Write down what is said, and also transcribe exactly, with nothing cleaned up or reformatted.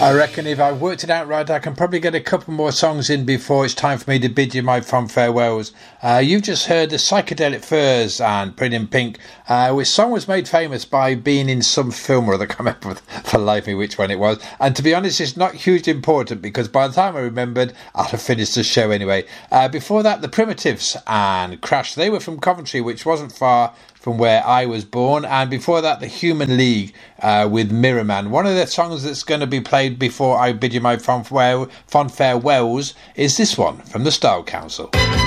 I reckon if I worked it out right, I can probably get a couple more songs in before it's time for me to bid you my fond farewells. Uh, you've just heard the Psychedelic Furs and Pretty in Pink, uh, which song was made famous by being in some film or other. I can't remember for life of me which one it was. And to be honest, it's not hugely important because by the time I remembered, I'd have finished the show anyway. Uh, before that, the Primitives and Crash. They were from Coventry, which wasn't far from where I was born. And before that, the Human League uh, with Mirror Man. One of the songs that's going to be played before I bid you my fond farewells is this one from the Style Council.